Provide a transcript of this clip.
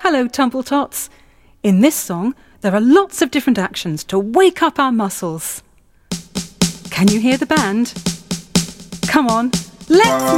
Hello, Tumble-Tots. In this song, there are lots of different actions to wake up our muscles. Can you hear the band? Come on, let's